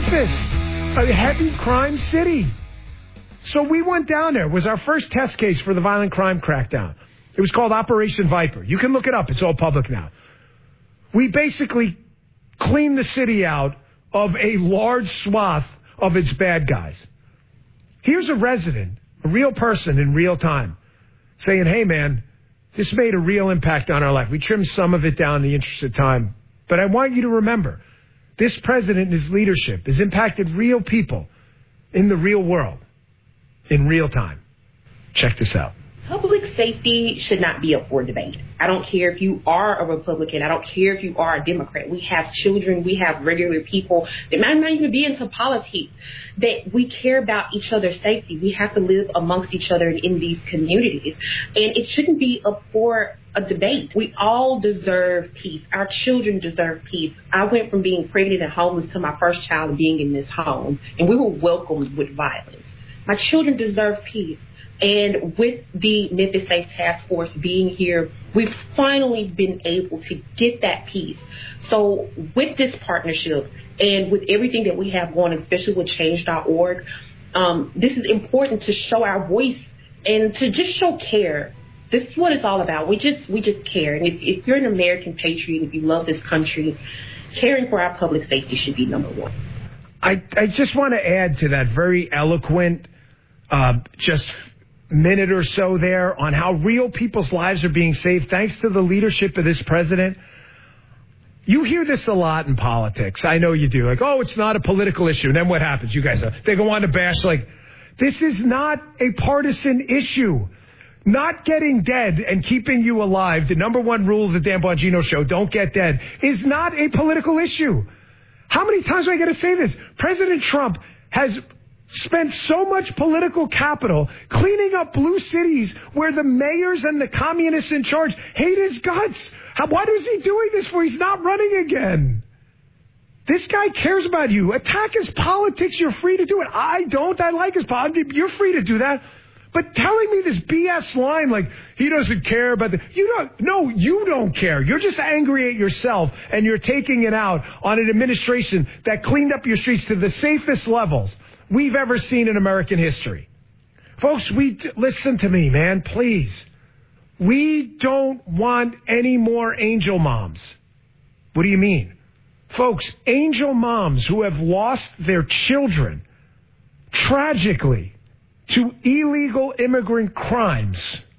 Memphis, a heavy crime city. So we went down there. It was our first test case for the violent crime crackdown. It was called Operation Viper. You can look it up. It's all public now. We basically cleaned the city out of a large swath of its bad guys. Here's a resident, a real person in real time, saying, hey, man, this made a real impact on our life. We trimmed some of it down in the interest of time. But I want you to remember, this president and his leadership has impacted real people in the real world in real time. Check this out. Public safety should not be up for debate. I don't care if you are a Republican. I don't care if you are a Democrat. We have children. We have regular people that might not even be into politics, that we care about each other's safety. We have to live amongst each other in these communities. And it shouldn't be up for a debate. We all deserve peace. Our children deserve peace. I went from being pregnant and homeless to my first child and being in this home, and we were welcomed with violence. My children deserve peace. And with the Memphis Safe Task Force being here, we've finally been able to get that peace. So with this partnership and with everything that we have going, especially with change.org, this is important to show our voice and to just show care. This is what it's all about. We just care. And if you're an American patriot, if you love this country, caring for our public safety should be number one. I just want to add to that very eloquent just minute or so there on how real people's lives are being saved thanks to the leadership of this president. You hear this a lot in politics. I know you do. Like, oh, it's not a political issue. And then what happens? You guys, they go on to bash like, this is not a partisan issue. Not getting dead and keeping you alive, the number one rule of the Dan Bongino show, don't get dead, is not a political issue. How many times do I got to say this? President Trump has spent so much political capital cleaning up blue cities where the mayors and the communists in charge hate his guts. Why is he doing this for? He's not running again. This guy cares about you. Attack his politics. You're free to do it. I don't. I like his politics. You're free to do that. But telling me this BS line like he doesn't care about you don't care. You're just angry at yourself, and you're taking it out on an administration that cleaned up your streets to the safest levels we've ever seen in American history. Folks, listen to me, man, please. We don't want any more angel moms. What do you mean? Folks, angel moms who have lost their children tragically to illegal immigrant crimes.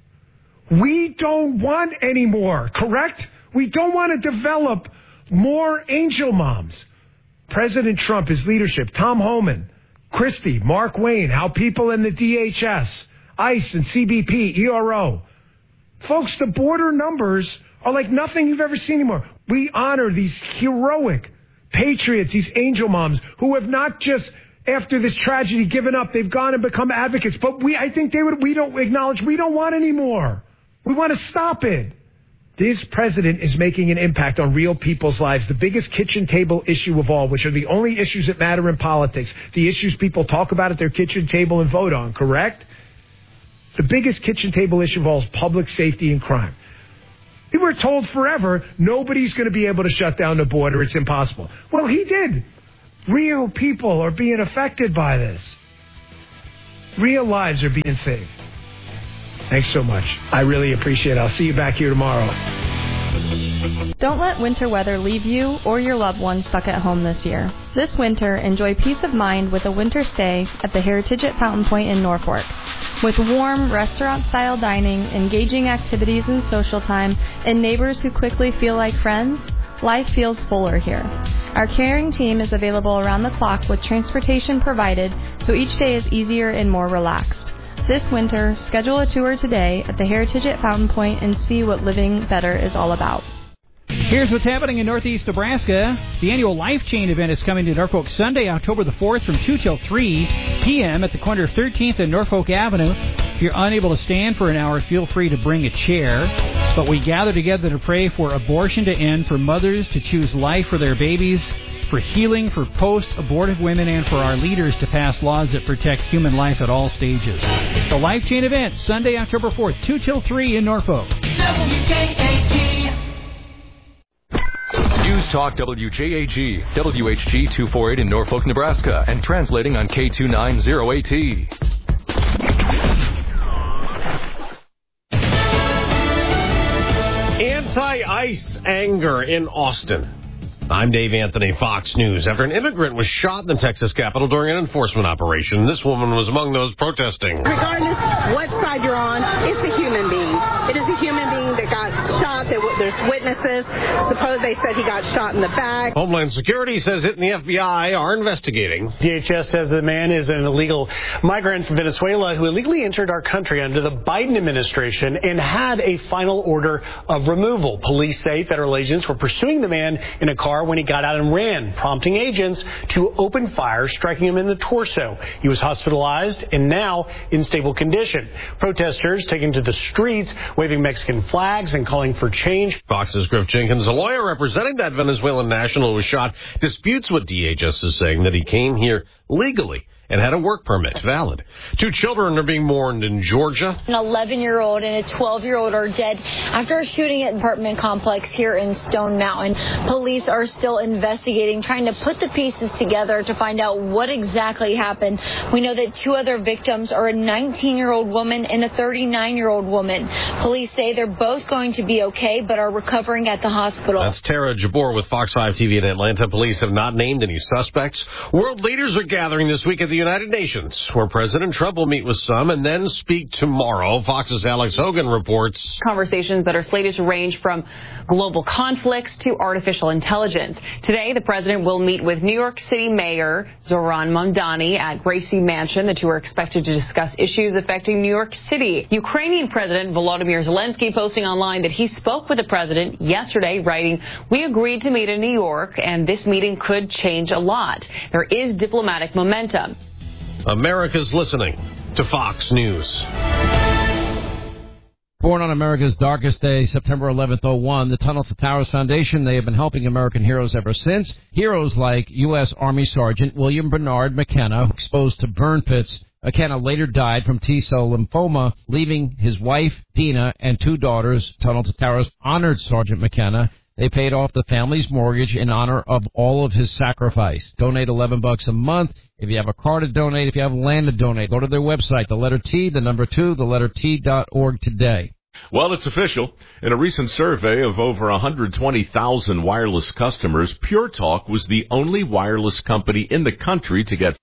We don't want any more, correct? We don't want to develop more angel moms. President Trump, his leadership, Tom Homan, Christie, Mark Wayne, how people in the DHS, ICE and CBP, ERO. Folks, the border numbers are like nothing you've ever seen anymore. We honor these heroic patriots, these angel moms who have not just after this tragedy given up, they've gone and become advocates. But I think we don't acknowledge we don't want any more. We want to stop it. This president is making an impact on real people's lives. The biggest kitchen table issue of all, which are the only issues that matter in politics, the issues people talk about at their kitchen table and vote on, correct? The biggest kitchen table issue of all is public safety and crime. We were told forever nobody's going to be able to shut down the border. It's impossible. Well, he did. Real people are being affected by this. Real lives are being saved. Thanks so much. I really appreciate it. I'll see you back here tomorrow. Don't let winter weather leave you or your loved ones stuck at home this year. This winter, enjoy peace of mind with a winter stay at the Heritage at Fountain Point in Norfolk. With warm, restaurant-style dining, engaging activities and social time, and neighbors who quickly feel like friends, life feels fuller here. Our caring team is available around the clock with transportation provided, so each day is easier and more relaxed. This winter, schedule a tour today at the Heritage at Fountain Point and see what living better is all about. Here's what's happening in Northeast Nebraska. The annual Life Chain event is coming to Norfolk Sunday, October the 4th from 2 till 3 p.m. at the corner of 13th and Norfolk Avenue. If you're unable to stand for an hour, feel free to bring a chair. But we gather together to pray for abortion to end, for mothers to choose life for their babies, for healing for post-abortive women, and for our leaders to pass laws that protect human life at all stages. The Life Chain event, Sunday, October 4th, 2 till 3 in Norfolk. WKAT. News News Talk WJAG, WHG 248 in Norfolk, Nebraska, and translating on K290AT. Anti-ICE anger in Austin. I'm Dave Anthony, Fox News. After an immigrant was shot in the Texas Capitol during an enforcement operation, this woman was among those protesting. Regardless what side you're on, it's a human being. It is a human being that got shot. There's witnesses. Suppose they said he got shot in the back. Homeland Security says it and the FBI are investigating. DHS says the man is an illegal migrant from Venezuela who illegally entered our country under the Biden administration and had a final order of removal. Police say federal agents were pursuing the man in a car when he got out and ran, prompting agents to open fire, striking him in the torso. He was hospitalized and now in stable condition. Protesters taking to the streets, waving Mexican flags and calling for change. Fox's Griff Jenkins, a lawyer representing that Venezuelan national who was shot, disputes what DHS is saying, that he came here legally and had a work permit valid. 2 children are being mourned in Georgia. An 11-year-old and a 12-year-old are dead after a shooting at an apartment complex here in Stone Mountain. Police are still investigating, trying to put the pieces together to find out what exactly happened. We know that 2 other victims are a 19-year-old woman and a 39-year-old woman. Police say they're both going to be okay, but are recovering at the hospital. That's Tara Jabor with Fox 5 TV in Atlanta. Police have not named any suspects. World leaders are gathering this week at the United Nations, where President Trump will meet with some and then speak tomorrow. Fox's Alex Hogan reports. Conversations that are slated to range from global conflicts to artificial intelligence. Today, the president will meet with New York City Mayor Zohran Mamdani at Gracie Mansion. The two are expected to discuss issues affecting New York City. Ukrainian President Volodymyr Zelensky posting online that he spoke with the president yesterday, writing, "We agreed to meet in New York, and this meeting could change a lot. There is diplomatic momentum." America's listening to Fox News. Born on America's darkest day, September 11th, 2001, the Tunnel to Towers Foundation, they have been helping American heroes ever since. Heroes like U.S. Army Sergeant William Bernard McKenna, exposed to burn pits. McKenna later died from T-cell lymphoma, leaving his wife, Dina, and 2 daughters. Tunnel to Towers honored Sergeant McKenna. They paid off the family's mortgage in honor of all of his sacrifice. Donate $11 a month. If you have a car to donate, if you have land to donate, go to their website, the letter T, the number 2, the letter T.org today. Well, it's official. In a recent survey of over 120,000 wireless customers, Pure Talk was the only wireless company in the country to get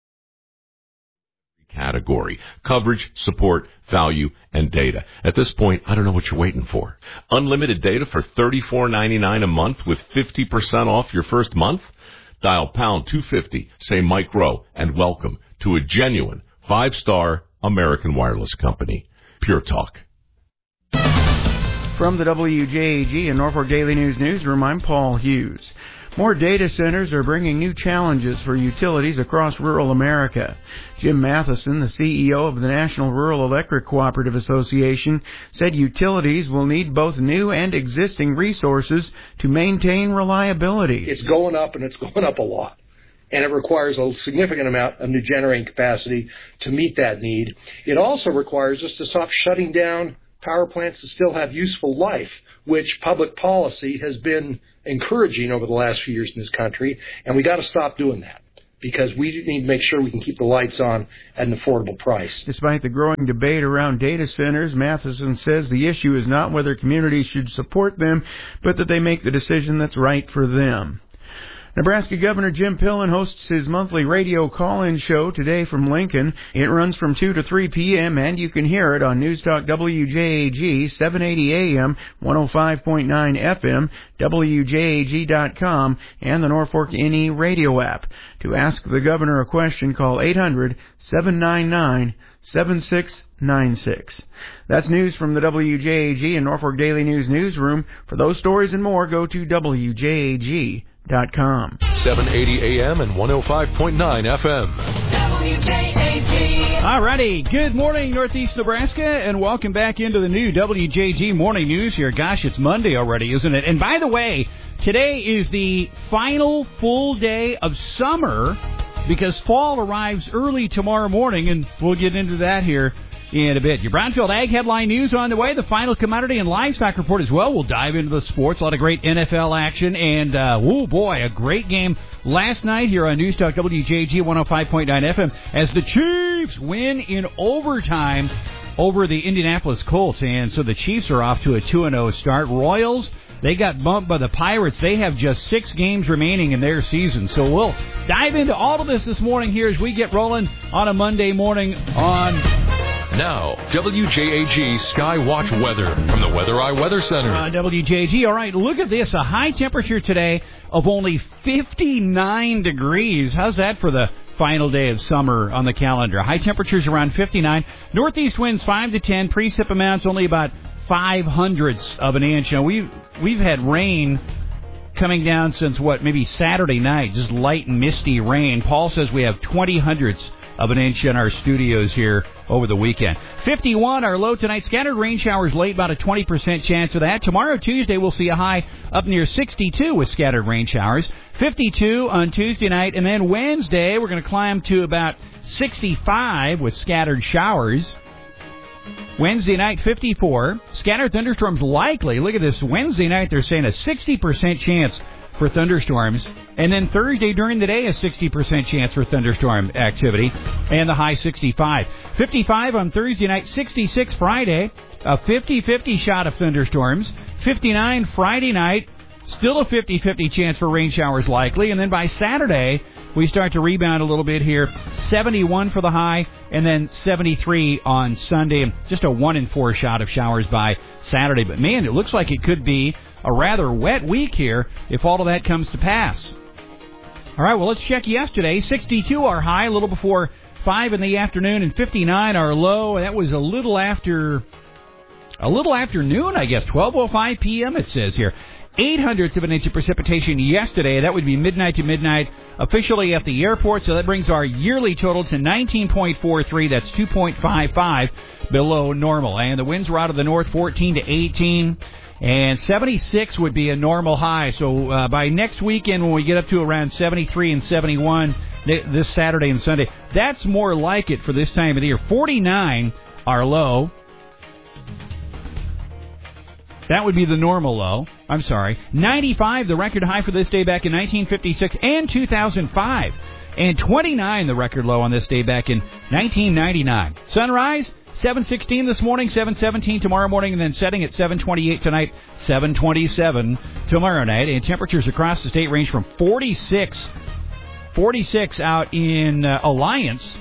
category: coverage, support, value, and data. At this point, I don't know what you're waiting for. Unlimited data for $34.99 a month with 50% off your first month? Dial pound 250, say Mike Rowe, and welcome to a genuine 5-star American wireless company. Pure Talk. From the WJAG and Norfolk Daily News newsroom, I'm Paul Hughes. More data centers are bringing new challenges for utilities across rural America. Jim Matheson, the CEO of the National Rural Electric Cooperative Association, said utilities will need both new and existing resources to maintain reliability. It's going up, and it's going up a lot. And it requires a significant amount of new generating capacity to meet that need. It also requires us to stop shutting down power plants that still have useful life, which public policy has been encouraging over the last few years in this country, and we got to stop doing that because we need to make sure we can keep the lights on at an affordable price. Despite the growing debate around data centers, Matheson says the issue is not whether communities should support them, but that they make the decision that's right for them. Nebraska Governor Jim Pillen hosts his monthly radio call-in show today from Lincoln. It runs from 2 to 3 p.m., and you can hear it on News Talk WJAG, 780 AM, 105.9 FM, WJAG.com, and the Norfolk NE radio app. To ask the governor a question, call 800-799-7696. That's news from the WJAG and Norfolk Daily News newsroom. For those stories and more, go to WJAG.com. 780 AM and 105.9 FM. WJAG. All righty. Good morning, Northeast Nebraska, and welcome back into the new WJG Morning News here. Gosh, it's Monday already, isn't it? And by the way, today is the final full day of summer because fall arrives early tomorrow morning, and we'll get into that here in a bit. Your Brownfield Ag headline news on the way. The final commodity and livestock report as well. We'll dive into the sports. A lot of great NFL action. And, a great game last night here on News Talk WJG 105.9 FM as the Chiefs win in overtime over the Indianapolis Colts. And so the Chiefs are off to a 2-0 start. Royals, they got bumped by the Pirates. They have just 6 games remaining in their season. So we'll dive into all of this morning here as we get rolling on a Monday morning on... Now, WJAG Skywatch weather from the Weather Eye Weather Center. On WJAG, all right, look at this. A high temperature today of only 59 degrees. How's that for the final day of summer on the calendar? High temperatures around 59. Northeast winds 5 to 10. Precip amounts only about 0.05 of an inch. Now, we've had rain coming down since, maybe Saturday night, just light and misty rain. Paul says we have 0.20 of an inch in our studios here over the weekend. 51, our low tonight. Scattered rain showers late, about a 20% chance of that. Tomorrow, Tuesday, we'll see a high up near 62 with scattered rain showers. 52 on Tuesday night. And then Wednesday, we're going to climb to about 65 with scattered showers. Wednesday night, 54. Scattered thunderstorms likely. Look at this. Wednesday night, they're saying a 60% chance for thunderstorms. And then Thursday during the day, a 60% chance for thunderstorm activity. And the high 65. 55 on Thursday night, 66 Friday. A 50-50 shot of thunderstorms. 59 Friday night. Still a 50-50 chance for rain showers likely. And then by Saturday, we start to rebound a little bit here. 71 for the high, and then 73 on Sunday. Just a 1 in 4 shot of showers by Saturday. But, man, it looks like it could be a rather wet week here if all of that comes to pass. All right, well, let's check yesterday. 62 our high, a little before 5 in the afternoon, and 59 our low. That was a little after noon, I guess. 12:05 p.m. it says here. 0.08 of an inch of precipitation yesterday. That would be midnight to midnight officially at the airport. So that brings our yearly total to 19.43. That's 2.55 below normal. And the winds were out of the north 14 to 18. And 76 would be a normal high. So by next weekend when we get up to around 73 and 71 this Saturday and Sunday, that's more like it for this time of the year. 49 our low. That would be the normal low. I'm sorry. 95, the record high for this day back in 1956 and 2005. And 29, the record low on this day back in 1999. Sunrise, 7:16 this morning, 7:17 tomorrow morning, and then setting at 7:28 tonight, 7:27 tomorrow night. And temperatures across the state range from 46 out in Alliance.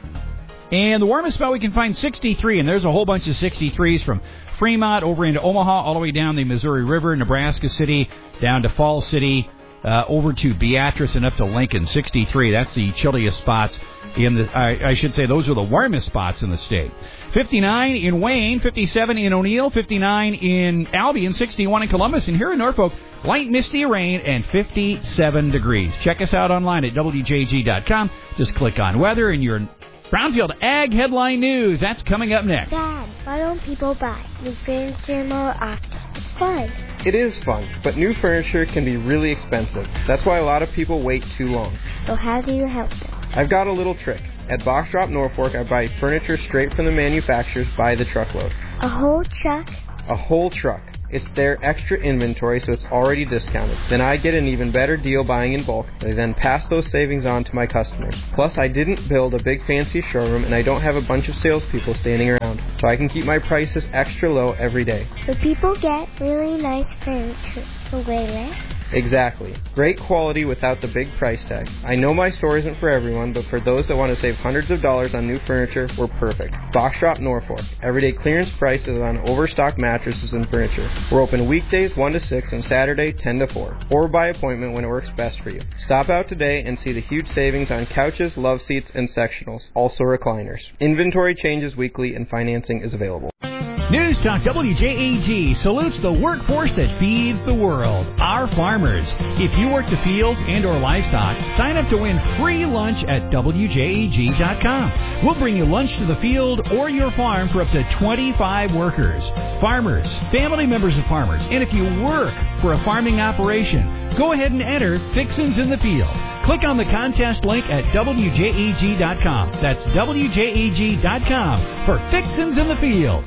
And the warmest spot we can find, 63, and there's a whole bunch of 63s from Fremont over into Omaha, all the way down the Missouri River, Nebraska City, down to Falls City, over to Beatrice and up to Lincoln. 63, that's the chilliest spots in the, I should say those are the warmest spots in the state. 59 in Wayne, 57 in O'Neill, 59 in Albion, 61 in Columbus, and here in Norfolk, light misty rain and 57 degrees. Check us out online at WJG.com. Just click on weather and your Brownfield Ag headline news. That's coming up next. Dad, why don't people buy new furniture more often? It's fun. It is fun, but new furniture can be really expensive. That's why a lot of people wait too long. So how do you help them? I've got a little trick. At Box Drop Norfolk, I buy furniture straight from the manufacturers by the truckload. A whole truck? A whole truck. It's their extra inventory, so it's already discounted. Then I get an even better deal buying in bulk. They then pass those savings on to my customers. Plus, I didn't build a big fancy showroom, and I don't have a bunch of salespeople standing around, so I can keep my prices extra low every day. So people get really nice furniture for way less? Exactly. Great quality without the big price tag. I know my store isn't for everyone, but for those that want to save hundreds of dollars on new furniture, we're perfect. Box Drop Norfolk. Everyday clearance prices on overstocked mattresses and furniture. We're open weekdays 1 to 6 and Saturday 10 to 4. Or by appointment when it works best for you. Stop out today and see the huge savings on couches, love seats, and sectionals. Also recliners. Inventory changes weekly and financing is available. News Talk WJAG salutes the workforce that feeds the world, our farmers. If you work the fields and or livestock, sign up to win free lunch at WJAG.com. We'll bring you lunch to the field or your farm for up to 25 workers. Farmers, family members of farmers, and if you work for a farming operation, go ahead and enter Fixins in the Field. Click on the contest link at WJEG.com. That's WJEG.com for Fixins in the Field.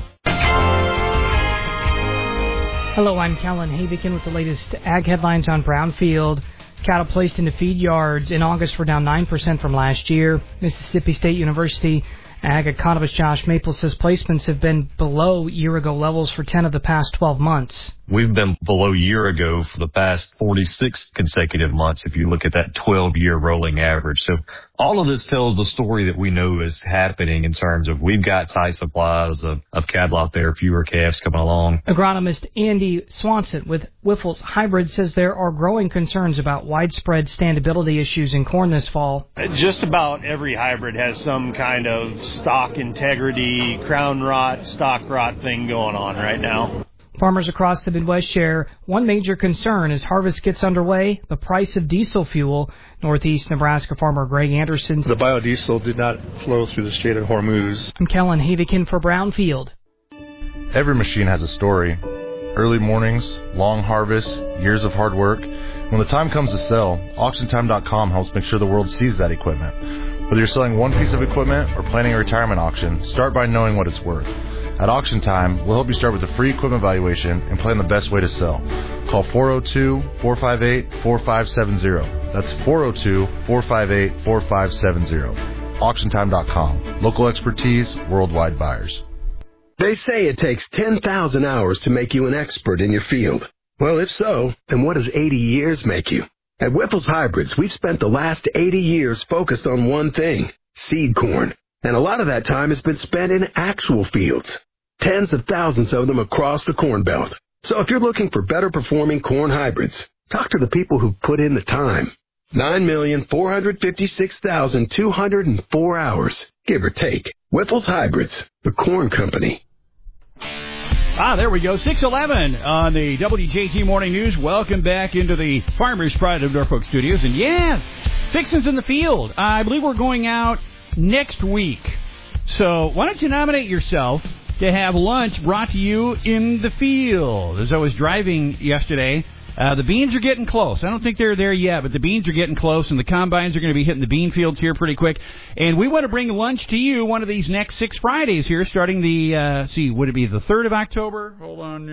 Hello, I'm Kellen Havikin with the latest ag headlines on Brownfield. Cattle placed into feed yards in August were down 9% from last year. Mississippi State University ag economist Josh Maple says placements have been below year-ago levels for 10 of the past 12 months. We've been below year ago for the past 46 consecutive months if you look at that 12-year rolling average. So all of this tells the story that we know is happening in terms of we've got tight supplies of cattle out there, fewer calves coming along. Agronomist Andy Swanson with Wyffels Hybrid says there are growing concerns about widespread standability issues in corn this fall. Just about every hybrid has some kind of stock integrity, crown rot, stock rot thing going on right now. Farmers across the Midwest share one major concern as harvest gets underway, the price of diesel fuel. Northeast Nebraska farmer Greg Anderson. The biodiesel did not flow through the Strait of Hormuz. I'm Kellen Havikin for Brownfield. Every machine has a story. Early mornings, long harvest, years of hard work. When the time comes to sell, AuctionTime.com helps make sure the world sees that equipment. Whether you're selling one piece of equipment or planning a retirement auction, start by knowing what it's worth. At Auction Time, we'll help you start with a free equipment valuation and plan the best way to sell. Call 402-458-4570. That's 402-458-4570. AuctionTime.com. Local expertise, worldwide buyers. They say it takes 10,000 hours to make you an expert in your field. Well, if so, then what does 80 years make you? At Wyffels Hybrids, we've spent the last 80 years focused on one thing, seed corn. And a lot of that time has been spent in actual fields. Tens of thousands of them across the Corn Belt. So if you're looking for better performing corn hybrids, talk to the people who've put in the time. 9,456,204 hours, give or take. Wyffels Hybrids, the corn company. There we go. 6:11 on the WJT Morning News. Welcome back into the Farmers Pride of Norfolk Studios. And Fixins in the Field. I believe we're going out next week. So why don't you nominate yourself to have lunch brought to you in the field? As I was driving yesterday, the beans are getting close. I don't think they're there yet, but the beans are getting close, and the combines are going to be hitting the bean fields here pretty quick. And we want to bring lunch to you one of these next 6 Fridays here, starting the, would it be the 3rd of October? Hold on.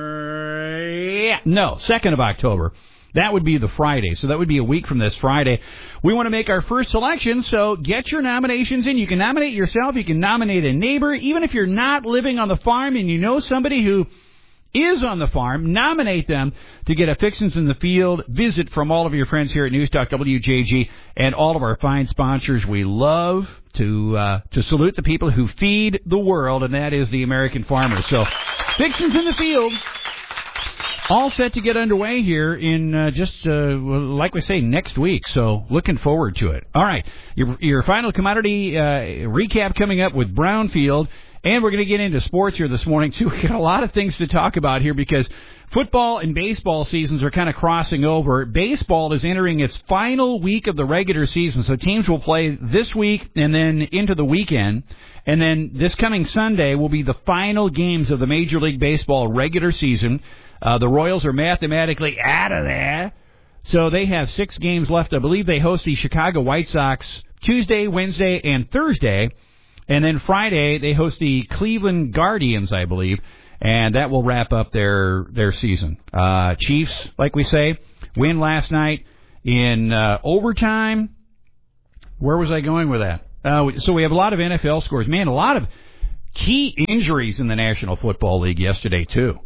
2nd of October. That would be the Friday, so that would be a week from this Friday. We want to make our first selection, so get your nominations in. You can nominate yourself. You can nominate a neighbor. Even if you're not living on the farm and you know somebody who is on the farm, nominate them to get a Fixins in the Field visit from all of your friends here at Newstalk WJG and all of our fine sponsors. We love to salute the people who feed the world, and that is the American farmer. So, Fixins in the Field. All set to get underway here in like we say, next week. So looking forward to it. All right, your final commodity recap coming up with Brownfield. And we're going to get into sports here this morning, too. We've got a lot of things to talk about here because football and baseball seasons are kind of crossing over. Baseball is entering its final week of the regular season, so teams will play this week and then into the weekend. And then this coming Sunday will be the final games of the Major League Baseball regular season. The Royals are mathematically out of there, so they have 6 games left. I believe they host the Chicago White Sox Tuesday, Wednesday, and Thursday. And then Friday, they host the Cleveland Guardians, I believe, and that will wrap up their season. Chiefs, like we say, win last night in overtime. Where was I going with that? So we have a lot of NFL scores. Man, a lot of key injuries in the National Football League yesterday, too.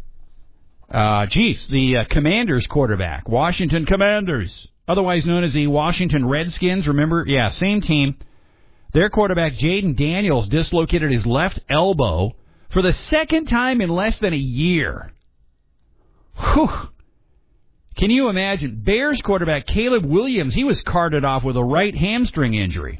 The Commanders quarterback, Washington Commanders, otherwise known as the Washington Redskins, remember? Yeah, same team. Their quarterback, Jaden Daniels, dislocated his left elbow for the second time in less than a year. Whew. Can you imagine? Bears quarterback, Caleb Williams, he was carted off with a right hamstring injury.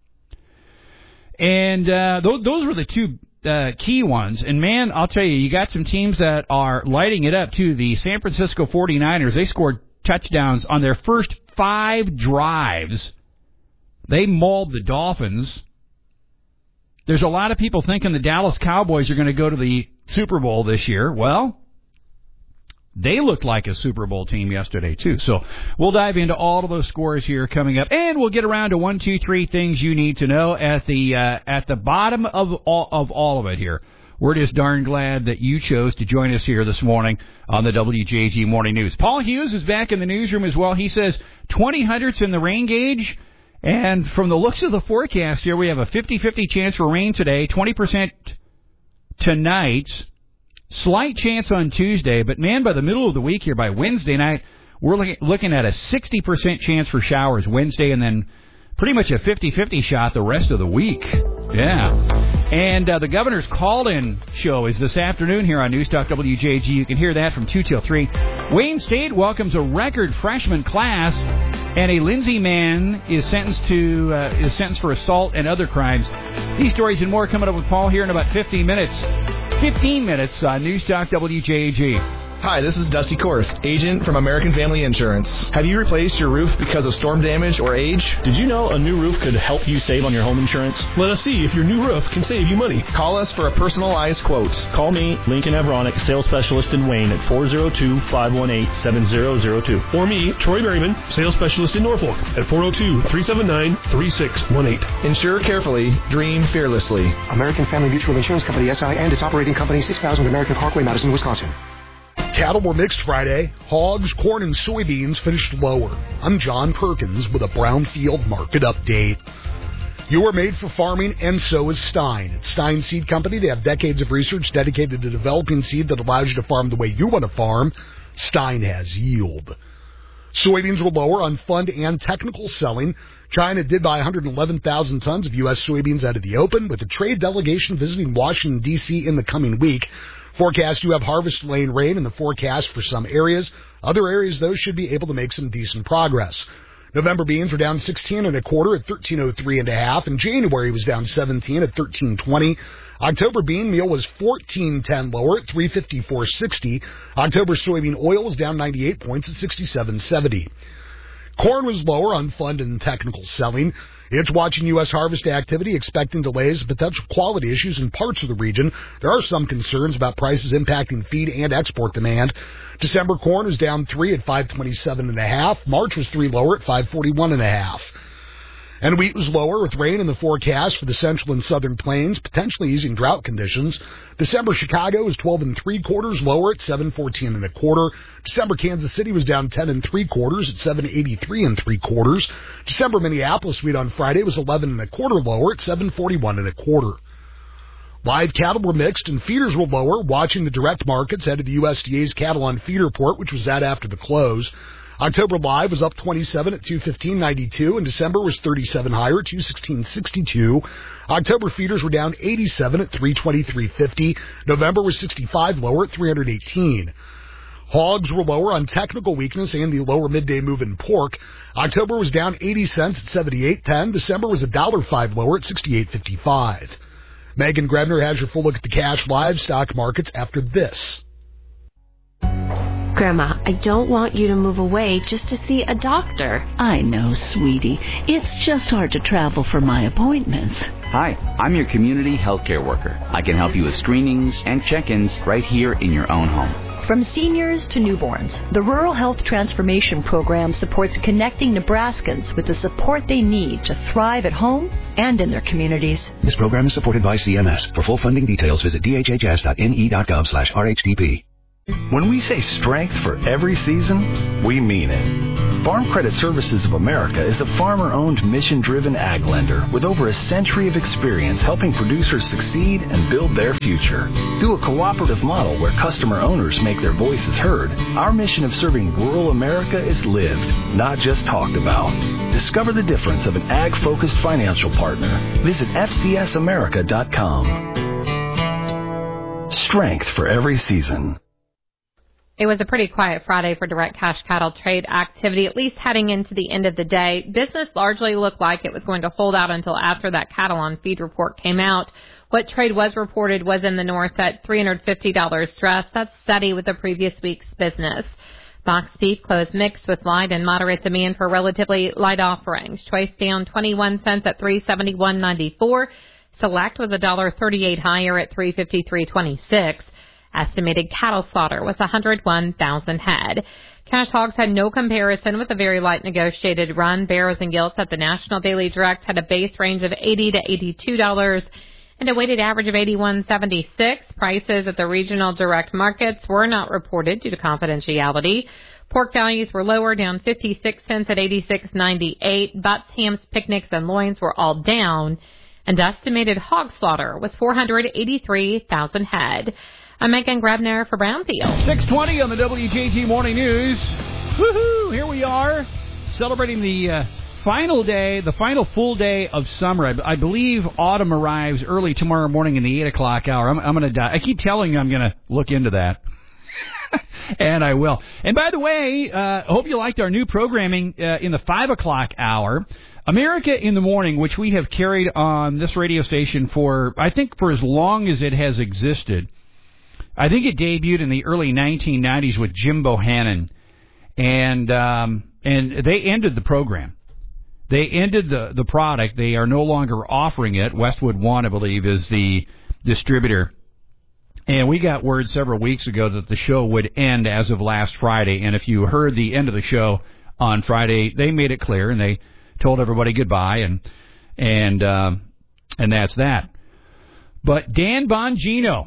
And those were the 2 key ones. And, man, I'll tell you, you got some teams that are lighting it up, too. The San Francisco 49ers, they scored touchdowns on their first 5 drives. They mauled the Dolphins. There's a lot of people thinking the Dallas Cowboys are going to go to the Super Bowl this year. Well, They looked like a Super Bowl team yesterday, too. So we'll dive into all of those scores here coming up, and we'll get around to 1, 2, 3 things you need to know at the bottom of all of it here. We're just darn glad that you chose to join us here this morning on the WJG Morning News. Paul Hughes is back in the newsroom as well. He says 20 hundredths in the rain gauge, and from the looks of the forecast here, we have a 50-50 chance for rain today, 20% tonight. Slight chance on Tuesday, but man, by the middle of the week here, by Wednesday night, we're looking at a 60% chance for showers Wednesday, and then pretty much a 50-50 shot the rest of the week. Yeah. And the governor's call-in show is this afternoon here on News Talk WJG. You can hear that from 2 till 3. Wayne State welcomes a record freshman class, and a Lindsay man is sentenced for assault and other crimes. These stories and more coming up with Paul here in about 15 minutes. 15 minutes on News Talk WJG. Hi, this is Dusty Korth, agent from American Family Insurance. Have you replaced your roof because of storm damage or age? Did you know a new roof could help you save on your home insurance? Let us see if your new roof can save you money. Call us for a personalized quote. Call me, Lincoln Avronic, sales specialist in Wayne at 402-518-7002. Or me, Troy Berryman, sales specialist in Norfolk at 402-379-3618. Insure carefully, dream fearlessly. American Family Mutual Insurance Company, SI, and its operating company, 6000 American Parkway, Madison, Wisconsin. Cattle were mixed Friday. Hogs, corn, and soybeans finished lower. I'm John Perkins with a Brownfield Market Update. You are made for farming, and so is Stein. At Stein Seed Company, they have decades of research dedicated to developing seed that allows you to farm the way you want to farm. Stein has yield. Soybeans were lower on fund and technical selling. China did buy 111,000 tons of U.S. soybeans out of the open, with a trade delegation visiting Washington, D.C. in the coming week. Forecast, you have harvest lane rain in the forecast for some areas. Other areas, though, should be able to make some decent progress. November beans were down 16 and a quarter at 13.03 and a half, and January was down 17 at 13.20. October bean meal was 14.10 lower at 354.60. October soybean oil was down 98 points at 67.70. Corn was lower on fund and technical selling. It's watching U.S. harvest activity, expecting delays and potential quality issues in parts of the region. There are some concerns about prices impacting feed and export demand. December corn was down 3 at 527.5. March was 3 lower at 541.5. And wheat was lower with rain in the forecast for the central and southern plains, potentially easing drought conditions. December Chicago was 12 3/4 lower at 714 1/4. December Kansas City was down 10 3/4 at 783 3/4. December Minneapolis wheat on Friday was 11 1/4 lower at 741 1/4. Live cattle were mixed and feeders were lower, watching the direct markets ahead of the USDA's cattle on feed report, which was out after the close. October live was up 27 at 215.92, and December was 37 higher at 216.62. October feeders were down 87 at 323.50. November was 65 lower at 318. Hogs were lower on technical weakness and the lower midday move in pork. October was down 80 cents at 78.10. December was $1.05 lower at 68.55. Megan Grebner has your full look at the cash livestock markets after this. Grandma, I don't want you to move away just to see a doctor. I know, sweetie. It's just hard to travel for my appointments. Hi, I'm your community healthcare worker. I can help you with screenings and check-ins right here in your own home. From seniors to newborns, the Rural Health Transformation Program supports connecting Nebraskans with the support they need to thrive at home and in their communities. This program is supported by CMS. For full funding details, visit dhhs.ne.gov/RHTP. When we say strength for every season, we mean it. Farm Credit Services of America is a farmer-owned, mission-driven ag lender with over a century of experience helping producers succeed and build their future. Through a cooperative model where customer owners make their voices heard, our mission of serving rural America is lived, not just talked about. Discover the difference of an ag-focused financial partner. Visit FCSAmerica.com. Strength for every season. It was a pretty quiet Friday for direct cash cattle trade activity, at least heading into the end of the day. Business largely looked like it was going to hold out until after that cattle on feed report came out. What trade was reported was in the north at $350 stress. That's steady with the previous week's business. Box beef closed mixed with light and moderate demand for relatively light offerings. Choice down 21 cents at $371.94. Select was $1.38 higher at $353.26. Estimated cattle slaughter was 101,000 head. Cash hogs had no comparison with a very light negotiated run. Barrows and Gilts at the National Daily Direct had a base range of $80 to $82 and a weighted average of $81.76. Prices at the regional direct markets were not reported due to confidentiality. Pork values were lower, down 56 cents at $86.98. Butts, hams, picnics, and loins were all down. And estimated hog slaughter was 483,000 head. I'm Megan Grabner for Brownfield. 6:20 on the WJG Morning News. Woohoo! Here we are, celebrating the final day, the final full day of summer. I believe autumn arrives early tomorrow morning in the 8 o'clock hour. I'm going to die. I keep telling you I'm going to look into that. And I will. And by the way, I hope you liked our new programming in the 5 o'clock hour. America in the Morning, which we have carried on this radio station for, I think, for as long as it has existed. I think it debuted in the early 1990s with Jim Bohannon. And they ended the program. They ended the product. They are no longer offering it. Westwood One, I believe, is the distributor. And we got word several weeks ago that the show would end as of last Friday. And if you heard the end of the show on Friday, they made it clear and they told everybody goodbye, and that's that. But Dan Bongino,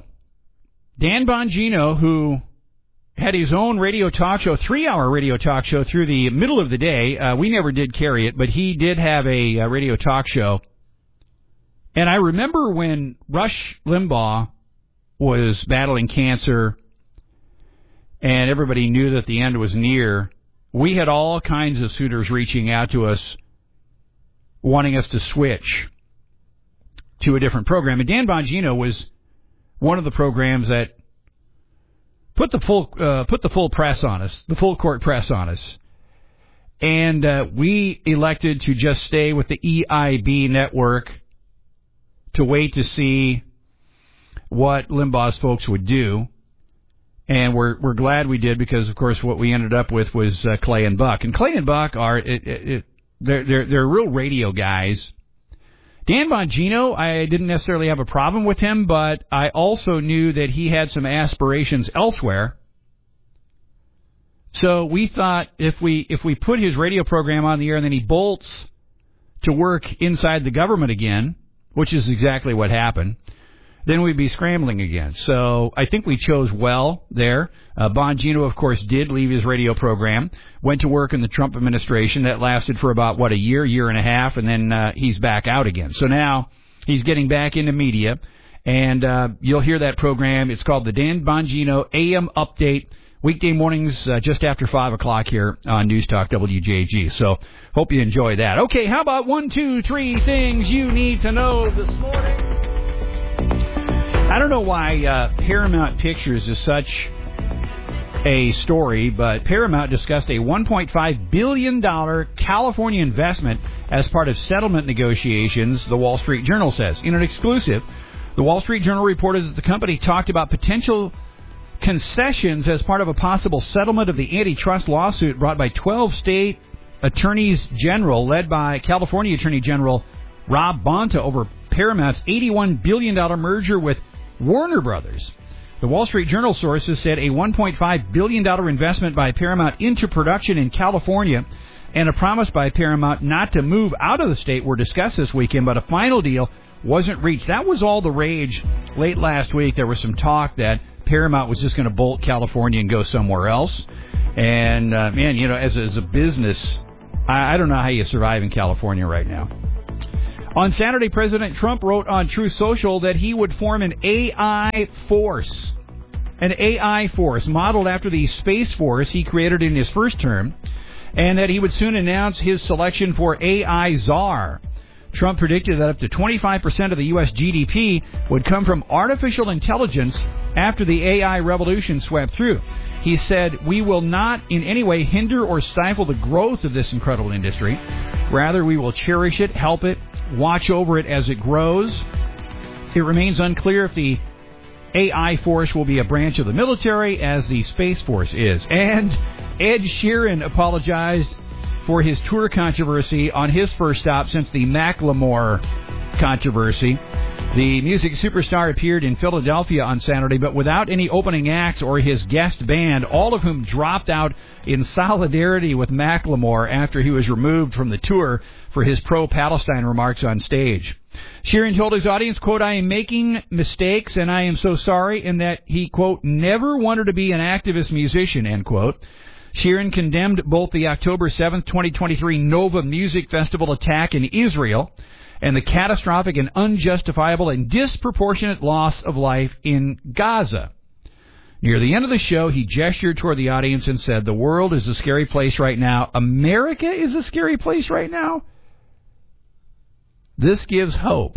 who had his own radio talk show, 3-hour radio talk show through the middle of the day. We never did carry it, but he did have a radio talk show. And I remember when Rush Limbaugh was battling cancer and everybody knew that the end was near, we had all kinds of suitors reaching out to us wanting us to switch to a different program. And Dan Bongino was one of the programs that put the full press on us, the full court press on us. And we elected to just stay with the EIB network to wait to see what Limbaugh's folks would do. And we're glad we did, because, of course, what we ended up with was Clay and Buck. And Clay and Buck are they're real radio guys. Dan Bongino, I didn't necessarily have a problem with him, but I also knew that he had some aspirations elsewhere. So we thought if we put his radio program on the air and then he bolts to work inside the government again, which is exactly what happened, then we'd be scrambling again. So I think we chose well there. Bongino, of course, did leave his radio program, went to work in the Trump administration. That lasted for about, a year and a half, and then he's back out again. So now he's getting back into media, and you'll hear that program. It's called the Dan Bongino AM Update, weekday mornings just after 5 o'clock here on News Talk WJG. So hope you enjoy that. Okay, how about 1, 2, 3 things you need to know this morning? I don't know why Paramount Pictures is such a story, but Paramount discussed a $1.5 billion California investment as part of settlement negotiations, the Wall Street Journal says. In an exclusive, the Wall Street Journal reported that the company talked about potential concessions as part of a possible settlement of the antitrust lawsuit brought by 12 state attorneys general, led by California Attorney General Rob Bonta, over Paramount's $81 billion merger with Warner Brothers. The Wall Street Journal sources said a $1.5 billion investment by Paramount into production in California and a promise by Paramount not to move out of the state were discussed this weekend, but a final deal wasn't reached. That was all the rage late last week. There was some talk that Paramount was just going to bolt California and go somewhere else. And, man, as a business, I don't know how you survive in California right now. On Saturday, President Trump wrote on Truth Social that he would form an AI force modeled after the Space Force he created in his first term, and that he would soon announce his selection for AI czar. Trump predicted that up to 25% of the U.S. GDP would come from artificial intelligence after the AI revolution swept through. He said, "We will not in any way hinder or stifle the growth of this incredible industry. Rather, we will cherish it, help it, watch over it as it grows." It remains unclear if the AI force will be a branch of the military, as the Space Force is. And Ed Sheeran apologized for his tour controversy on his first stop since the Macklemore controversy. The music superstar appeared in Philadelphia on Saturday, but without any opening acts or his guest band, all of whom dropped out in solidarity with Macklemore after he was removed from the tour for his pro-Palestine remarks on stage. Sheeran told his audience, quote, "I am making mistakes and I am so sorry," and that he, quote, "never wanted to be an activist musician," end quote. Sheeran condemned both the October 7th, 2023 Nova Music Festival attack in Israel and the catastrophic and unjustifiable and disproportionate loss of life in Gaza. Near the end of the show, he gestured toward the audience and said, "The world is a scary place right now. America is a scary place right now. This gives hope."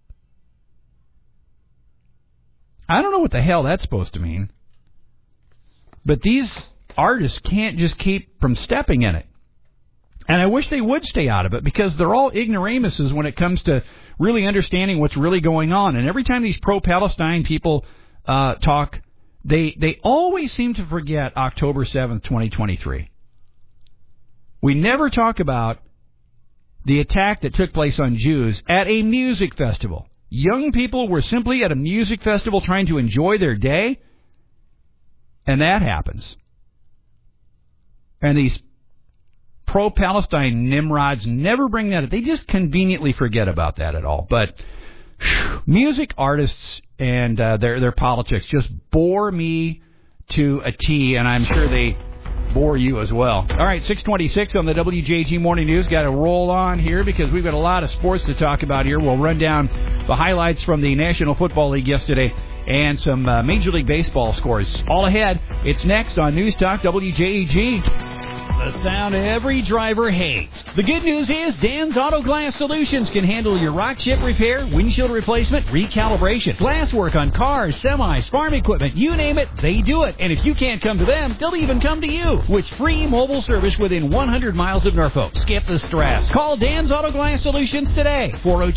I don't know what the hell that's supposed to mean. But these artists can't just keep from stepping in it. And I wish they would stay out of it, because they're all ignoramuses when it comes to really understanding what's really going on. And every time these pro-Palestine people talk, they always seem to forget October 7th, 2023. We never talk about the attack that took place on Jews at a music festival. Young people were simply at a music festival trying to enjoy their day, and that happens. And these pro-Palestine Nimrods never bring that up. They just conveniently forget about that at all. But music artists and their politics just bore me to a T, and I'm sure they bore you as well. All right, 6:26 on the WJG Morning News. Got to roll on here because we've got a lot of sports to talk about here. We'll run down the highlights from the National Football League yesterday and some Major League Baseball scores. All ahead. It's next on News Talk WJG. The sound every driver hates. The good news is Dan's Auto Glass Solutions can handle your rock chip repair, windshield replacement, recalibration, glass work on cars, semis, farm equipment, you name it, they do it. And if you can't come to them, they'll even come to you with free mobile service within 100 miles of Norfolk. Skip the stress. Call Dan's Auto Glass Solutions today.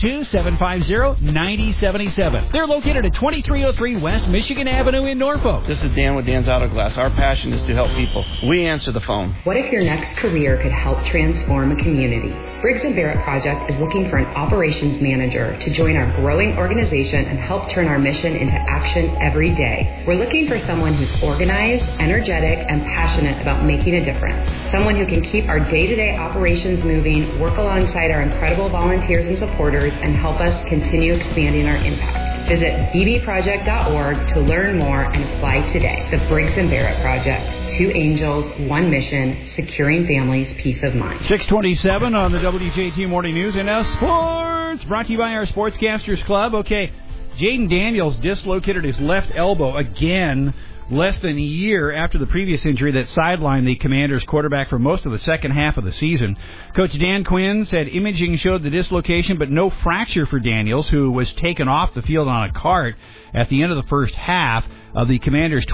402-750-9077. They're located at 2303 West Michigan Avenue in Norfolk. This is Dan with Dan's Auto Glass. Our passion is to help people. We answer the phone. What if your next career could help transform a community? Briggs & Barrett Project is looking for an operations manager to join our growing organization and help turn our mission into action every day. We're looking for someone who's organized, energetic, and passionate about making a difference. Someone who can keep our day-to-day operations moving, work alongside our incredible volunteers and supporters, and help us continue expanding our impact. Visit bbproject.org to learn more and apply today. The Briggs & Barrett Project. 2 angels, 1 mission, securing families' peace of mind. 6:27 on the WJT Morning News. And now sports, brought to you by our Sportscasters Club. Okay, Jaden Daniels dislocated his left elbow again, less than a year after the previous injury that sidelined the Commanders quarterback for most of the second half of the season. Coach Dan Quinn said imaging showed the dislocation, but no fracture for Daniels, who was taken off the field on a cart at the end of the first half of the Commanders'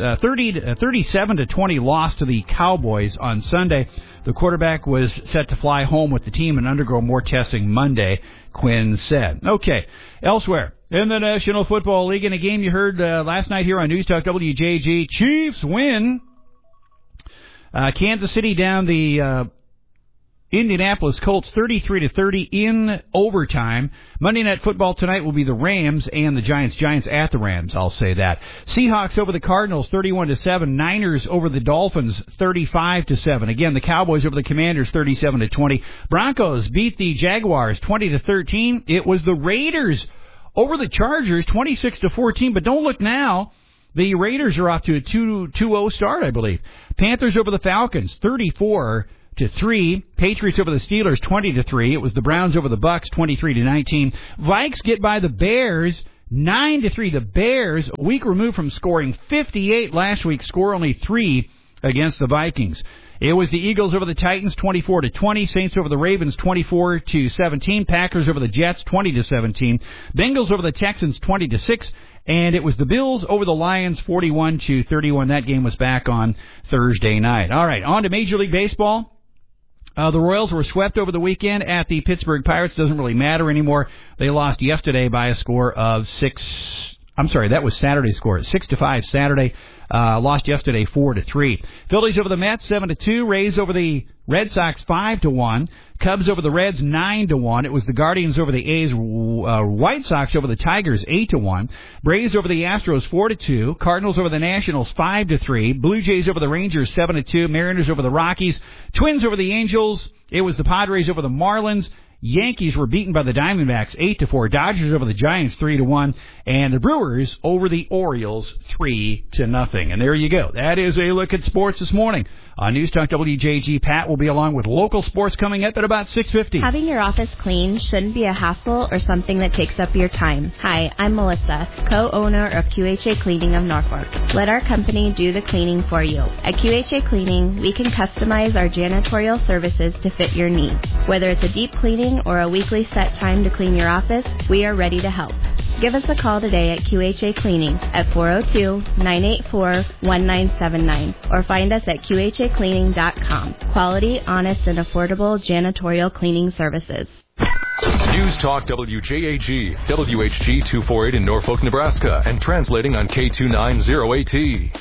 37-20 loss to the Cowboys on Sunday. The quarterback was set to fly home with the team and undergo more testing Monday, Quinn said. Okay, elsewhere in the National Football League, in a game you heard last night here on News Talk WJG, Chiefs win. Kansas City down the Indianapolis Colts 33-30 in overtime. Monday Night Football tonight will be the Rams and the Giants. Giants at the Rams, I'll say that. Seahawks over the Cardinals 31-7. Niners over the Dolphins 35-7. Again, the Cowboys over the Commanders 37-20. Broncos beat the Jaguars 20-13. It was the Raiders over the Chargers 26-14. But don't look now. The Raiders are off to a 2-0 start, I believe. Panthers over the Falcons 34-3. Patriots over the Steelers 20-3. It was the Browns over the Bucks 23-19. Vikes get by the Bears 9-3. The Bears, a week removed from scoring 58 last week, score only 3 against the Vikings. It was the Eagles over the Titans 24-20. Saints over the Ravens 24-17. Packers over the Jets 20-17. Bengals over the Texans 20-6. And it was the Bills over the Lions 41-31. That game was back on Thursday night. All right, on to Major League Baseball. The Royals were swept over the weekend at the Pittsburgh Pirates. Doesn't really matter anymore. They lost yesterday by a score of 6 I'm sorry, that was Saturday's score. 6-5 Saturday. Lost yesterday 4-3. Phillies over the Mets 7-2. Rays over the Red Sox 5-1. Cubs over the Reds 9-1. It was the Guardians over the A's. White Sox over the Tigers 8-1. Braves over the Astros 4-2. Cardinals over the Nationals 5-3. Blue Jays over the Rangers 7-2. Mariners over the Rockies. Twins over the Angels. It was the Padres over the Marlins. Yankees were beaten by the Diamondbacks 8-4. Dodgers over the Giants 3-1. And the Brewers over the Orioles 3-0. And there you go. That is a look at sports this morning. On News Talk WJG, Pat will be along with local sports coming up at about 6:50. Having your office clean shouldn't be a hassle or something that takes up your time. Hi, I'm Melissa, co-owner of QHA Cleaning of Norfolk. Let our company do the cleaning for you. At QHA Cleaning, we can customize our janitorial services to fit your needs. Whether it's a deep cleaning or a weekly set time to clean your office, we are ready to help. Give us a call today at QHA Cleaning at 402-984-1979 or find us at QHACleaning.com. Quality, honest, and affordable janitorial cleaning services. News Talk WJAG, WHG 248 in Norfolk, Nebraska, and translating on K290AT.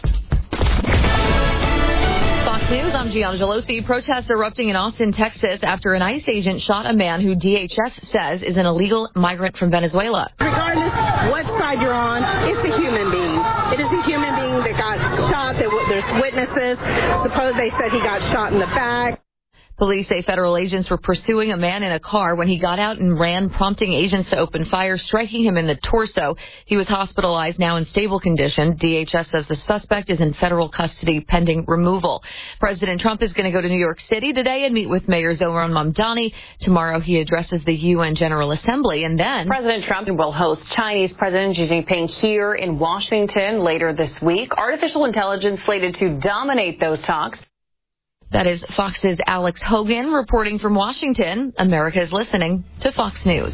Fox News, I'm Gianna Gelosi. Protests erupting in Austin, Texas after an ICE agent shot a man who DHS says is an illegal migrant from Venezuela. Regardless what side you're on, it's a human being. It is a human being that got shot. There's witnesses. Suppose they said he got shot in the back. Police say federal agents were pursuing a man in a car when he got out and ran, prompting agents to open fire, striking him in the torso. He was hospitalized, now in stable condition. DHS says the suspect is in federal custody pending removal. President Trump is going to go to New York City today and meet with Mayor Zohran Mamdani. Tomorrow he addresses the UN General Assembly, and then President Trump will host Chinese President Xi Jinping here in Washington later this week. Artificial intelligence slated to dominate those talks. That is Fox's Alex Hogan reporting from Washington. America is listening to Fox News.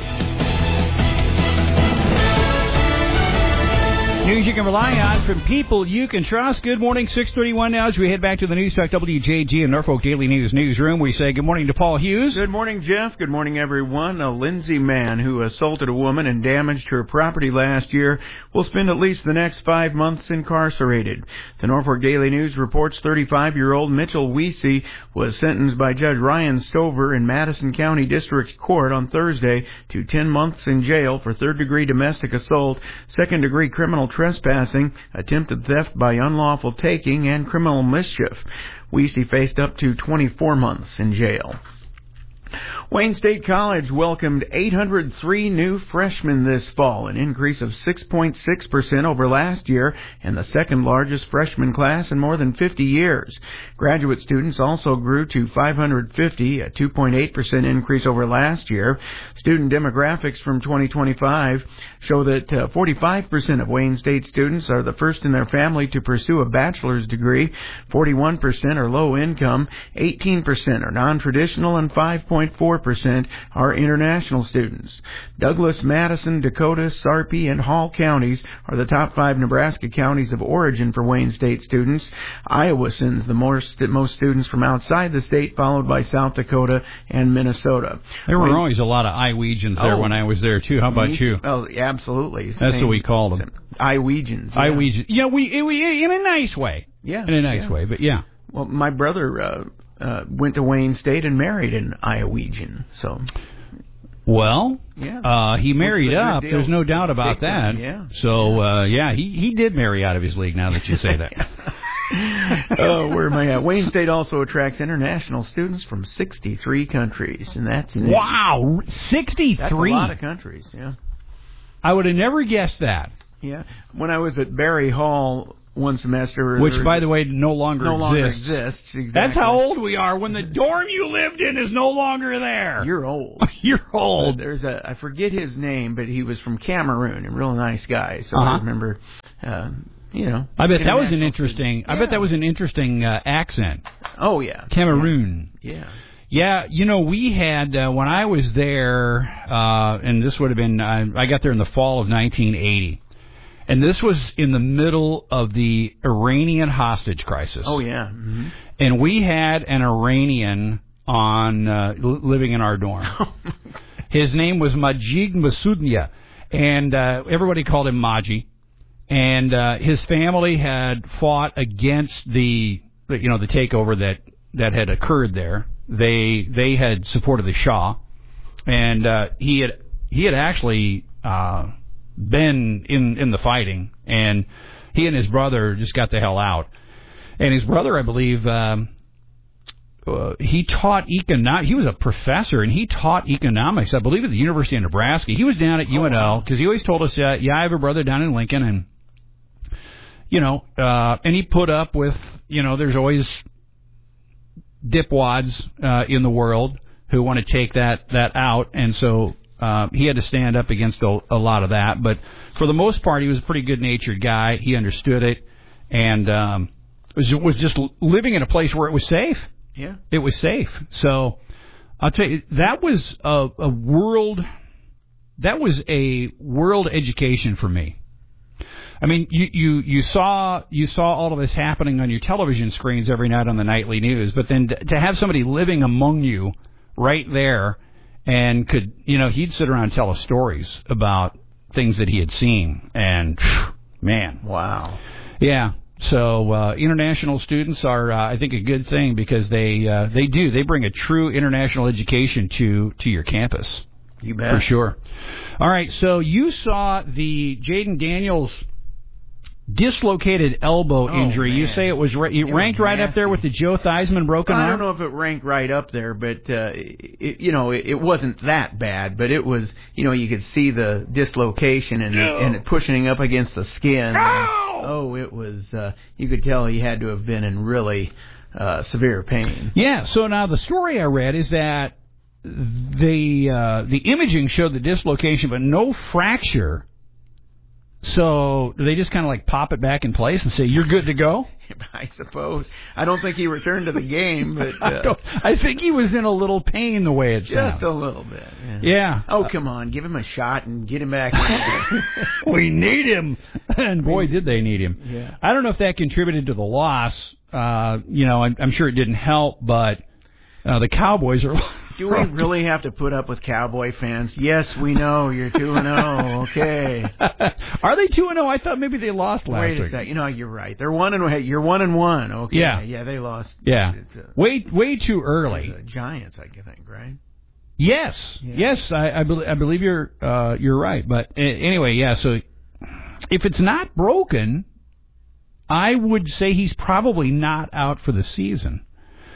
News you can rely on from people you can trust. Good morning, 6:31 now as we head back to the News Talk WJG and Norfolk Daily News newsroom. We say good morning to Paul Hughes. Good morning, Jeff. Good morning, everyone. A Lindsay man who assaulted a woman and damaged her property last year will spend at least the next 5 months incarcerated. The Norfolk Daily News reports 35-year-old Mitchell Weesey was sentenced by Judge Ryan Stover in Madison County District Court on Thursday to 10 months in jail for third-degree domestic assault, second-degree criminal trespassing, attempted theft by unlawful taking, and criminal mischief. Weesey faced up to 24 months in jail. Wayne State College welcomed 803 new freshmen this fall, an increase of 6.6% over last year, and the second largest freshman class in more than 50 years. Graduate students also grew to 550, a 2.8% increase over last year. Student demographics from 2025 show that 45% of Wayne State students are the first in their family to pursue a bachelor's degree, 41% are low income, 18% are non-traditional, and 5.4% are international students. Douglas, Madison, Dakota, Sarpy, and Hall counties are the top 5 Nebraska counties of origin for Wayne State students. Iowa sends the most students from outside the state, followed by South Dakota and Minnesota. There were always a lot of Iowegians there when I was there, too. How about you? Oh, absolutely. That's what we called them. Iowegians. Yeah. Iowegians. Yeah, we in a nice way. Yeah. In a nice way, but yeah. Well, my brother went to Wayne State and married an Iowegian, so. Well, yeah. He married up. There's no doubt about that. Yeah. So, he did marry out of his league, now that you say that. Where am I at? Wayne State also attracts international students from 63 countries, and that's wow, 63. That's a lot of countries. Yeah, I would have never guessed that. Yeah, when I was at Barry Hall one semester, which, by the way, no longer exists. Exactly. That's how old we are. When the dorm you lived in is no longer there. You're old. You're old. I forget his name, but he was from Cameroon, a real nice guy. So I remember. I bet that was an interesting. Yeah. I bet that was an interesting accent. Oh yeah, Cameroon. Yeah. Yeah, we had when I was there, and this would have been. I got there in the fall of 1980, and this was in the middle of the Iranian hostage crisis. Oh yeah. Mm-hmm. And we had an Iranian on living in our dorm. His name was Majid Masudnia. and everybody called him Maji. And his family had fought against the takeover that had occurred there. They had supported the Shah, and he had actually been in the fighting, and he and his brother just got the hell out. And his brother, I believe, he taught economics. He was a professor, and he taught economics, I believe, at the University of Nebraska. He was down at UNL because he always told us, I have a brother down in Lincoln, and and he put up with, there's always dipwads in the world who want to take that out, and so he had to stand up against a lot of that. But for the most part, he was a pretty good-natured guy. He understood it, and was just living in a place where it was safe. Yeah, it was safe. So I'll tell you, that was a world education for me. I mean, you saw all of this happening on your television screens every night on the nightly news, but then to have somebody living among you right there, and could, he'd sit around and tell us stories about things that he had seen, and man, wow, yeah. So international students are, I think, a good thing because they bring a true international education to your campus. You bet. For sure. All right, so you saw the Jaden Daniels dislocated elbow injury. Man. You say it was ranked right up there with the Joe Theismann broken arm? I don't know if it ranked right up there, but it wasn't that bad. But it was, you could see the dislocation and it pushing up against the skin. It was. You could tell he had to have been in really severe pain. Yeah. So now the story I read is that the imaging showed the dislocation, but no fracture. So do they just kind of like pop it back in place and say, you're good to go? I suppose. I don't think he returned to the game, but I think he was in a little pain the way it sounds. Just a little bit. Yeah. Oh, come on. Give him a shot and get him back in. We need him. And boy, did they need him. Yeah. I don't know if that contributed to the loss. I'm sure it didn't help, but the Cowboys are... Do we really have to put up with Cowboy fans? Yes, we know you're 2-0. Okay. Are they 2-0? I thought maybe they lost last week. Wait a second. You're right. They're 1-1. You're 1-1. Okay. Yeah, they lost. Yeah. Way too early. Giants, I think, right? Yes. Yeah. Yes. I believe you're right. But anyway, yeah. So if it's not broken, I would say he's probably not out for the season.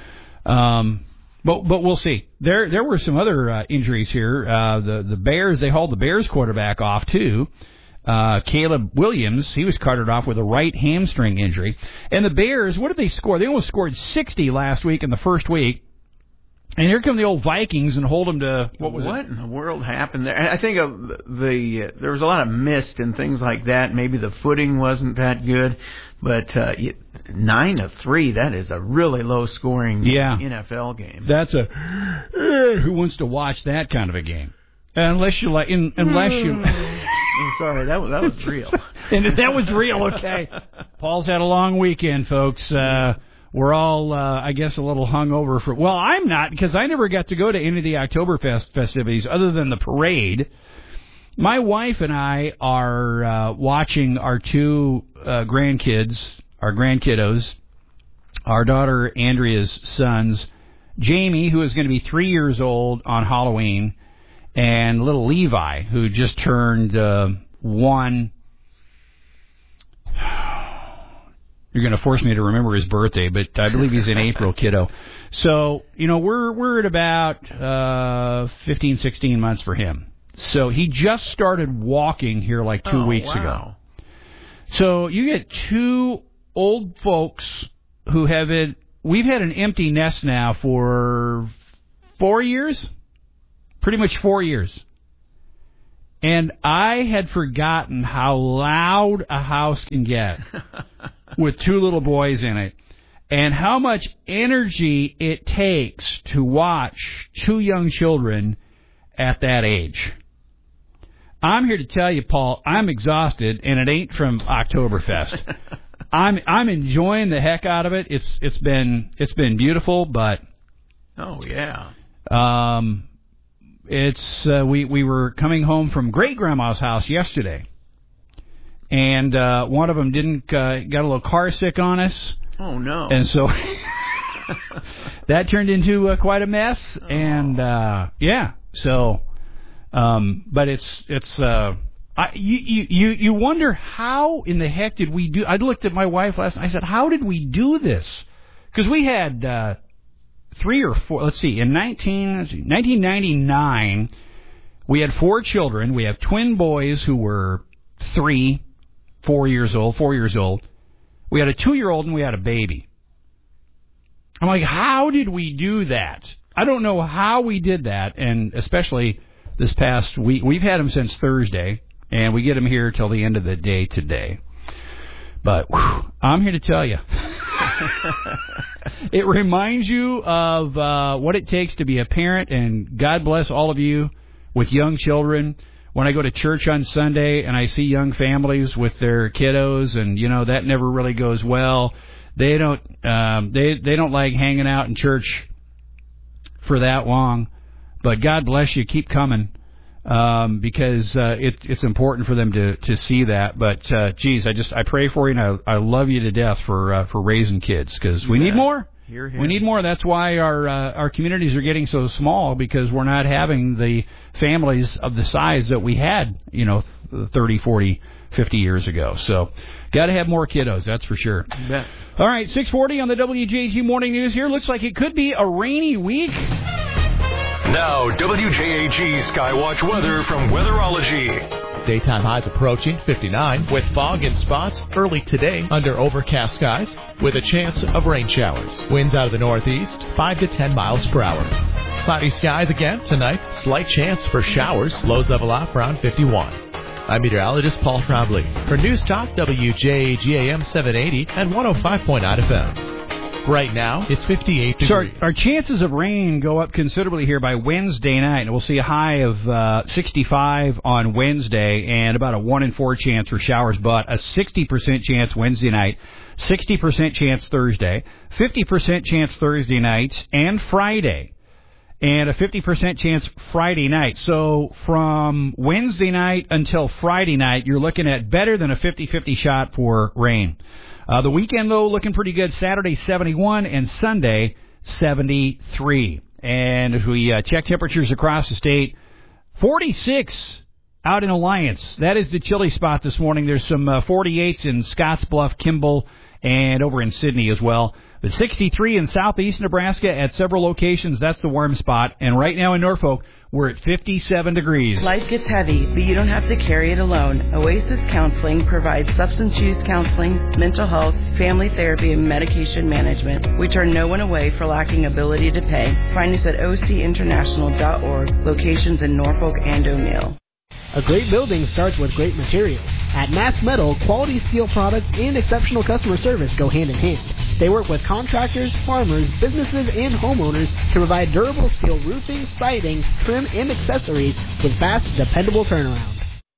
But we'll see. There were some other injuries here. The Bears, they hauled the Bears quarterback off too. Caleb Williams, he was carted off with a right hamstring injury. And the Bears, what did they score? They almost scored 60 last week in the first week. And here come the old Vikings and hold them to, what in the world happened there? I think there was a lot of mist and things like that. Maybe the footing wasn't that good. But 9-3, that is a really low-scoring NFL game. That's who wants to watch that kind of a game? Unless you... I'm sorry, that was real. And that was real, okay. Paul's had a long weekend, folks. We're all, I guess, a little hungover for... Well, I'm not, because I never got to go to any of the Oktoberfest festivities other than the parade. My wife and I are watching our two grandkids, our grandkiddos, our daughter Andrea's sons, Jamie, who is going to be 3 years old on Halloween, and little Levi, who just turned 1... You're going to force me to remember his birthday, but I believe he's an April kiddo. So, we're at about 15, 16 months for him. So he just started walking here like 2 weeks ago. So you get two old folks who have it. We've had an empty nest now for 4 years, pretty much 4 years. And I had forgotten how loud a house can get with two little boys in it, and how much energy it takes to watch two young children at that age. I'm here to tell you, Paul, I'm exhausted, and it ain't from Oktoberfest. I'm enjoying the heck out of it. It's been beautiful, but oh yeah. it's we were coming home from great grandma's house yesterday, and one of them didn't got a little car sick on us. Oh no! And so that turned into quite a mess. Oh. And yeah, so but it's you wonder how in the heck did we do? I looked at my wife last night. I said, how did we do this? Because we had 3 or 4. Let's see. In 1999, we had 4 children. We have twin boys who were 3, 4 years old. We had a 2-year-old and we had a baby. I'm like, how did we do that? I don't know how we did that, and especially this past week. We've had them since Thursday, and we get them here till the end of the day today. But I'm here to tell you. It reminds you of what it takes to be a parent, and God bless all of you with young children. When I go to church on Sunday and I see young families with their kiddos, and that never really goes well. They don't they don't like hanging out in church for that long. But God bless you, keep coming, because it's important for them to see that. But geez, I pray for you, and I love you to death for raising kids, because we need more. Here. We need more. That's why our communities are getting so small, because we're not having the families of the size that we had 30, 40, 50 years ago. So got to have more kiddos, that's for sure. Bet. All right, 6:40 on the WJG Morning News here. Looks like it could be a rainy week. Now, WJAG Skywatch weather from Weatherology. Daytime highs approaching 59 with fog in spots early today under overcast skies with a chance of rain showers. Winds out of the northeast 5 to 10 miles per hour. Cloudy skies again tonight. Slight chance for showers. Lows level off around 51. I'm meteorologist Paul Trombley for News Talk WJAG AM 780 and 105.9 FM. Right now, it's 58 degrees. So our chances of rain go up considerably here by Wednesday night, and we'll see a high of 65 on Wednesday and about a 1 in 4 chance for showers, but a 60% chance Wednesday night, 60% chance Thursday, 50% chance Thursday night and Friday, and a 50% chance Friday night. So from Wednesday night until Friday night, you're looking at better than a 50-50 shot for rain. The weekend, though, looking pretty good. Saturday, 71, and Sunday, 73. And as we check temperatures across the state, 46 out in Alliance. That is the chilly spot this morning. There's some 48s in Scottsbluff, Kimball, and over in Sidney as well. But 63 in southeast Nebraska at several locations. That's the warm spot. And right now in Norfolk, we're at 57 degrees. Life gets heavy, but you don't have to carry it alone. Oasis Counseling provides substance use counseling, mental health, family therapy, and medication management. We turn no one away for lacking ability to pay. Find us at ocinternational.org, locations in Norfolk and O'Neill. A great building starts with great materials. At Mass Metal, quality steel products and exceptional customer service go hand in hand. They work with contractors, farmers, businesses, and homeowners to provide durable steel roofing, siding, trim, and accessories with fast, dependable turnaround.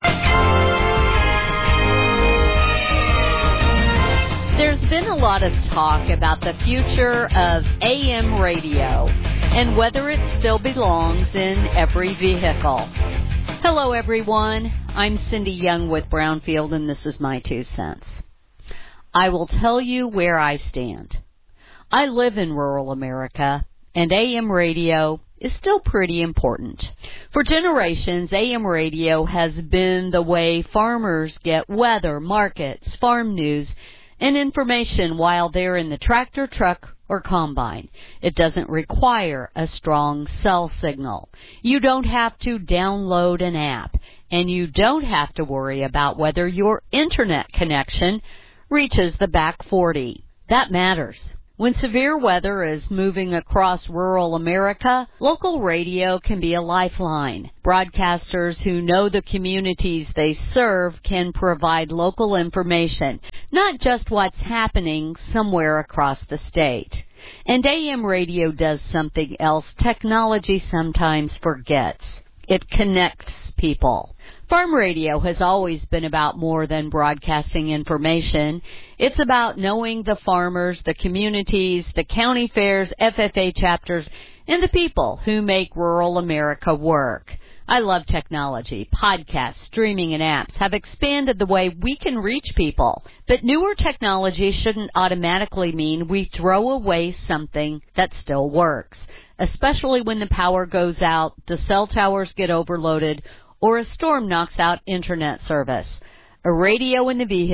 There's been a lot of talk about the future of AM radio and whether it still belongs in every vehicle. Hello, everyone. I'm Cindy Young with Brownfield, and this is my 2 cents. I will tell you where I stand. I live in rural America, and AM radio is still pretty important. For generations, AM radio has been the way farmers get weather, markets, farm news, and information while they're in the tractor, truck, or combine. It doesn't require a strong cell signal. You don't have to download an app, and you don't have to worry about whether your internet connection reaches the back 40. That matters. When severe weather is moving across rural America, local radio can be a lifeline. Broadcasters who know the communities they serve can provide local information, not just what's happening somewhere across the state. And AM radio does something else technology sometimes forgets. It connects people. Farm radio has always been about more than broadcasting information. It's about knowing the farmers, the communities, the county fairs, FFA chapters, and the people who make rural America work. I love technology. Podcasts, streaming, and apps have expanded the way we can reach people. But newer technology shouldn't automatically mean we throw away something that still works, especially when the power goes out, the cell towers get overloaded, or a storm knocks out internet service. A radio in the vehicle